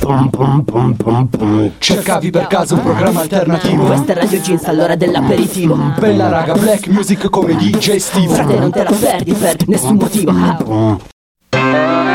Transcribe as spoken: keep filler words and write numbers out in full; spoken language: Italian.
Cercavi per caso un programma alternativo? Questa è Radio Jeans all'ora dell'aperitivo. Bella raga, black music come D J Steve. Frate, non te la perdi per nessun motivo.